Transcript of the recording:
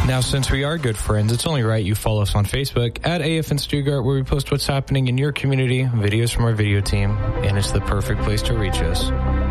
Now, since we are good friends, it's only right you follow us on Facebook at AFN Stuttgart, where we post what's happening in your community, videos from our video team, and it's the perfect place to reach us.